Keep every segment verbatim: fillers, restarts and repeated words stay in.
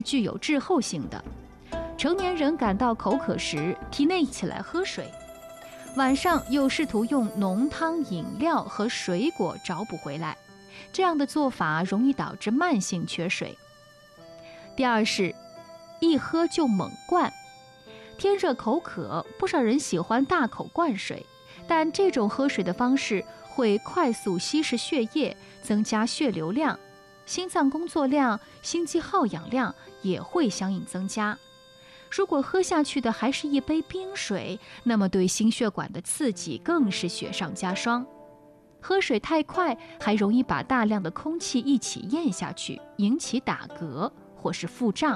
具有滞后性的。成年人感到口渴时，体内起来喝水，晚上又试图用浓汤、饮料和水果找补回来，这样的做法容易导致慢性缺水。第二是，一喝就猛灌。天热口渴，不少人喜欢大口灌水，但这种喝水的方式会快速稀释血液，增加血流量，心脏工作量、心肌耗氧量也会相应增加。如果喝下去的还是一杯冰水，那么对心血管的刺激更是雪上加霜。喝水太快，还容易把大量的空气一起咽下去，引起打嗝或是腹胀。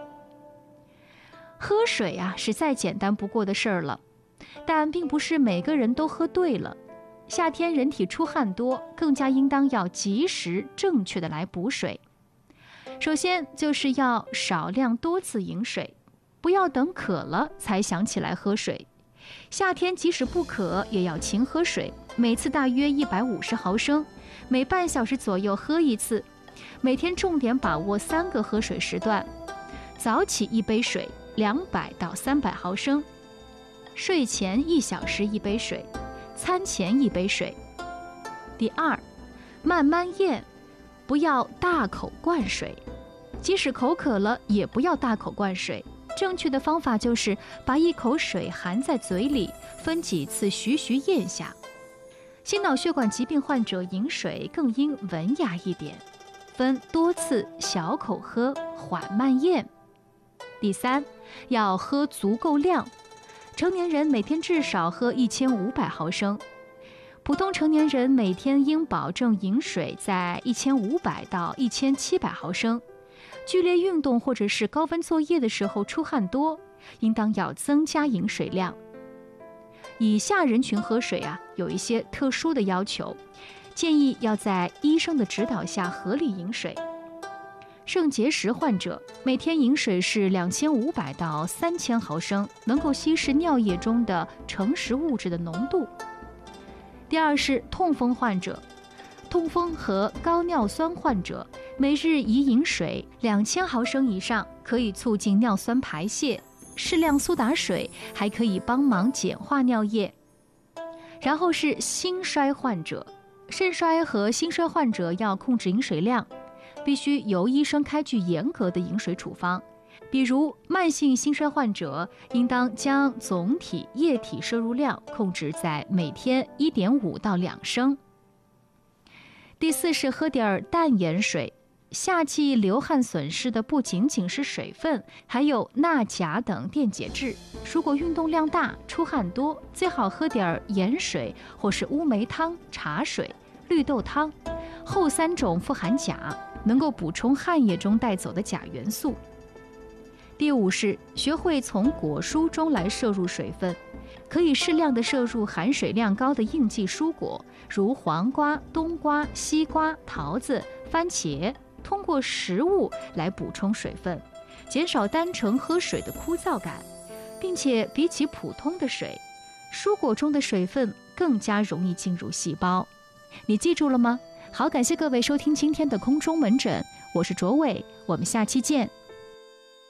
喝水啊，是再简单不过的事儿了，但并不是每个人都喝对了。夏天人体出汗多，更加应当要及时正确的来补水。首先就是要少量多次饮水，不要等渴了才想起来喝水。夏天即使不渴，也要勤喝水，每次大约一百五十毫升，每半小时左右喝一次。每天重点把握三个喝水时段：早起一杯水，两百到三百毫升；睡前一小时一杯水；餐前一杯水。第二，慢慢咽，不要大口灌水，即使口渴了，也不要大口灌水。正确的方法就是把一口水含在嘴里，分几次徐徐咽下。心脑血管疾病患者饮水更应文雅一点，分多次小口喝，缓慢咽。第三，要喝足够量，成年人每天至少喝一千五百毫升，普通成年人每天应保证饮水在一千五百到一千七百毫升。剧烈运动或者是高温作业的时候出汗多，应当要增加饮水量。以下人群喝水啊，有一些特殊的要求，建议要在医生的指导下合理饮水。肾结石患者每天饮水是两千五百到三千毫升，能够稀释尿液中的成食物质的浓度。第二是痛风患者，痛风和高尿酸患者每日宜饮水两千毫升以上，可以促进尿酸排泄。适量苏打水还可以帮忙简化尿液。然后是心衰患者，肾衰和心衰患者要控制饮水量，必须由医生开具严格的饮水处方。比如慢性心衰患者，应当将总体液体摄入量控制在每天 一点五到两升。第四是喝点淡盐水。夏季流汗损失的不仅仅是水分，还有钠、钾等电解质。如果运动量大、出汗多，最好喝点盐水或是乌梅汤、茶水、绿豆汤，后三种富含钾，能够补充汗液中带走的钾元素。第五是学会从果蔬中来摄入水分，可以适量的摄入含水量高的应季蔬果，如黄瓜、冬瓜、西瓜、桃子、番茄，通过食物来补充水分，减少单纯喝水的枯燥感，并且比起普通的水，蔬果中的水分更加容易进入细胞。你记住了吗？好，感谢各位收听今天的空中门诊，我是卓伟，我们下期见。